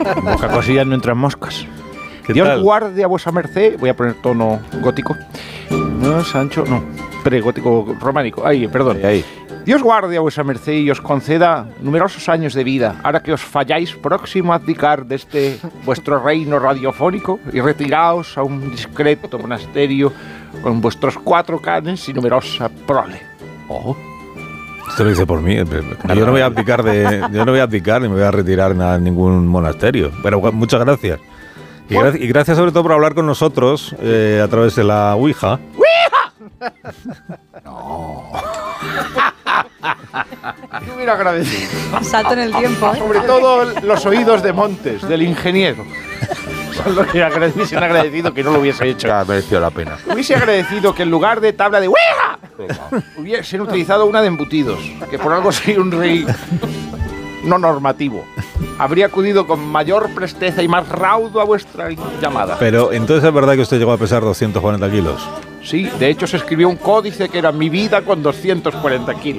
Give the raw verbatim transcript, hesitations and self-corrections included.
Boca cosilla no entran moscas. Dios tal? guarde a vuesa merced. Voy a poner tono gótico. No, Sancho, no. Pregótico románico. Ahí, perdón. Ahí, ahí. Dios guarde a vuesa merced y os conceda numerosos años de vida, ahora que os falláis próximo a abdicar de este vuestro reino radiofónico y retiraos a un discreto monasterio con vuestros cuatro canes y numerosa prole. Oh. Esto lo dice por mí. Yo no voy a abdicar de, yo no voy a abdicar ni me voy a retirar a ningún monasterio. Pero muchas gracias. Y, gra- y gracias sobre todo por hablar con nosotros eh, a través de la Ouija. ¡Ouija! No. Yo hubiera agradecido. Un salto en el tiempo, ¿eh? Sobre todo los oídos de Montes, del ingeniero. Son los que hubiesen agradecido que no lo hubiese hecho. Ya mereció la pena. Hubiese agradecido que en lugar de tabla de Ouija hubiesen utilizado una de embutidos, que por algo soy un rey no normativo. Habría acudido con mayor presteza y más raudo a vuestra llamada. Pero entonces es verdad que usted llegó a pesar doscientos cuarenta kilos. Sí, de hecho se escribió un códice que era mi vida con doscientos cuarenta kilos.